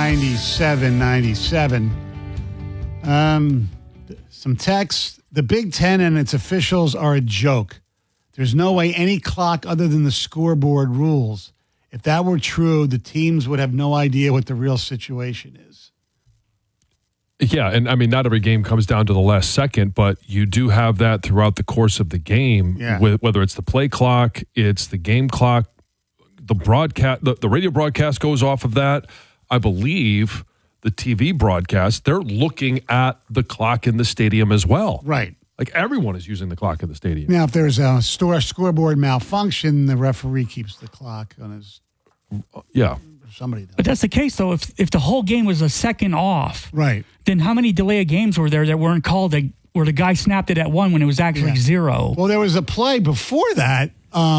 9797. Some text. The Big Ten and its officials are a joke. There's no way any clock other than the scoreboard rules. If that were true, the teams would have no idea what the real situation is. Yeah, and I mean, not every game comes down to the last second, but you do have that throughout the course of the game, whether it's the play clock, it's the game clock, the broadcast, the radio broadcast goes off of that. I believe the TV broadcast, they're looking at the clock in the stadium as well. Right. Like everyone is using the clock in the stadium. Now, if there's a scoreboard malfunction, the referee keeps the clock on his. Yeah. Somebody does. But that's the case, though. If the whole game was a second off, right, then how many delay of games were there that weren't called where the guy snapped it at 1 when it was actually 0? Well, there was a play before that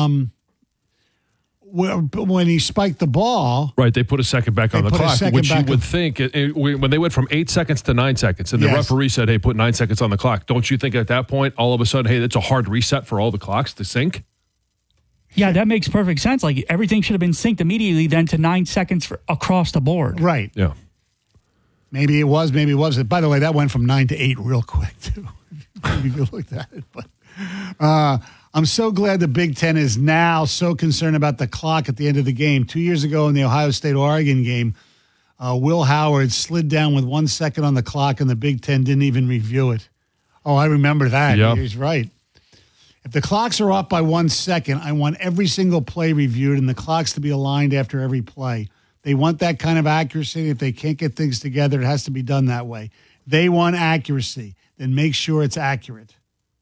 when he spiked the ball. Right, they put a second back on the clock, which you would think, when they went from 8 seconds to 9 seconds, and the referee said, hey, put 9 seconds on the clock, don't you think at that point, all of a sudden, hey, that's a hard reset for all the clocks to sync? Yeah, that makes perfect sense. Like, everything should have been synced immediately then to 9 seconds across the board. Right. Yeah. Maybe it was, maybe it wasn't. By the way, that went from 9 to 8 real quick, too. Maybe you looked at it. But I'm so glad the Big Ten is now so concerned about the clock at the end of the game. 2 years ago in the Ohio State-Oregon game, Will Howard slid down with 1 second on the clock, and the Big Ten didn't even review it. Oh, I remember that. Yep. He's right. If the clocks are off by 1 second, I want every single play reviewed and the clocks to be aligned after every play. They want that kind of accuracy. If they can't get things together, it has to be done that way. They want accuracy. Then make sure it's accurate.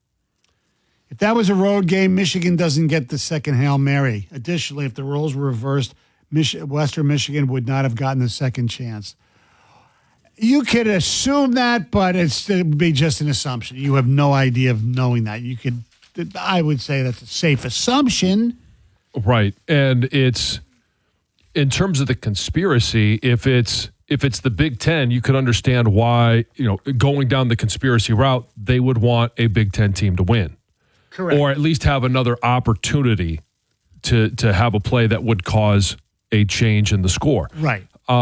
If that was a road game, Michigan doesn't get the second Hail Mary. Additionally, if the roles were reversed, Western Michigan would not have gotten the second chance. You could assume that, but it would be just an assumption. You have no idea of knowing that. I would say that's a safe assumption. Right. And it's, in terms of the conspiracy, if it's the Big Ten, you could understand why, going down the conspiracy route, they would want a Big Ten team to win. Correct. Or at least have another opportunity to have a play that would cause a change in the score. Right.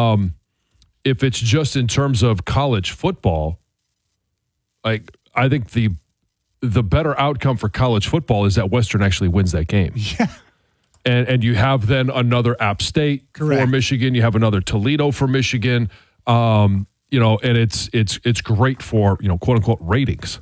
If it's just in terms of college football, I think the better outcome for college football is that Western actually wins that game. Yeah. And you have then another App State for Michigan. You have another Toledo for Michigan. And it's great for, quote unquote ratings.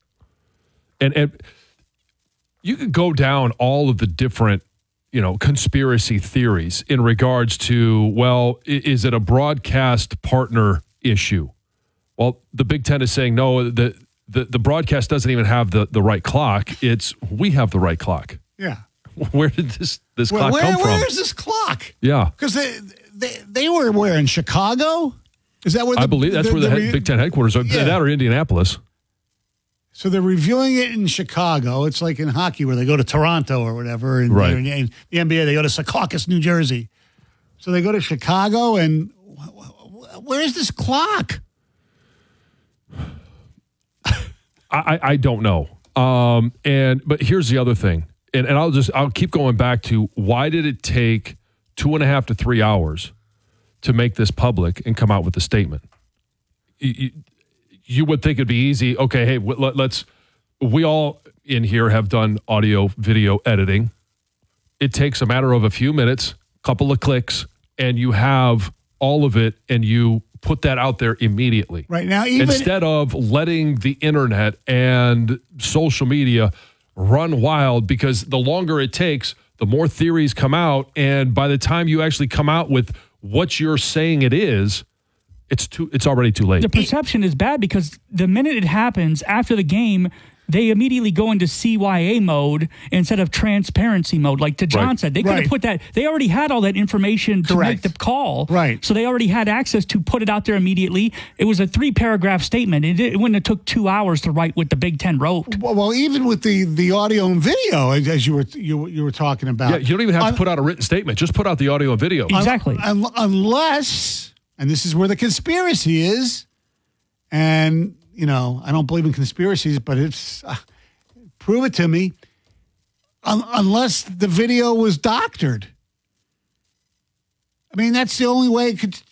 And you could go down all of the different, conspiracy theories in regards to, well, is it a broadcast partner issue? Well, the Big Ten is saying, no, the broadcast doesn't even have the right clock. We have the right clock. Yeah. Where did this clock come from? Where's this clock? Yeah. Because they were where, in Chicago? Is that where I believe that's where the Big Ten headquarters are. Yeah. That or Indianapolis. So they're reviewing it in Chicago. It's like in hockey where they go to Toronto or whatever. And right. In the NBA, they go to Secaucus, New Jersey. So they go to Chicago, and where's this clock? I don't know. But here's the other thing. And I'll keep going back to, why did it take 2.5 to 3 hours to make this public and come out with the statement? You would think it'd be easy. Okay, hey, we all in here have done audio, video editing. It takes a matter of a few minutes, couple of clicks, and you have all of it, and you put that out there immediately. Right now, instead of letting the internet and social media run wild, because the longer it takes, the more theories come out, and by the time you actually come out with what you're saying it is, it's already too late. The perception is bad because the minute it happens after the game, they immediately go into CYA mode instead of transparency mode. Like John said, they could have put that. They already had all that information to make the call. Right. So they already had access to put it out there immediately. It was a 3-paragraph statement. It wouldn't have took 2 hours to write what the Big Ten wrote. Well, even with the audio and video, as you were talking about. Yeah, you don't even have to put out a written statement. Just put out the audio and video. Exactly. Unless, and this is where the conspiracy is, and I don't believe in conspiracies, but it's prove it to me. Unless the video was doctored. I mean, that's the only way it